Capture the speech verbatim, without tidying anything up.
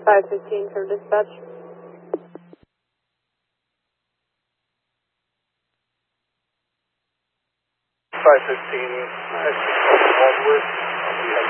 five fifteen from dispatch. five fifteen, Waldworth. We have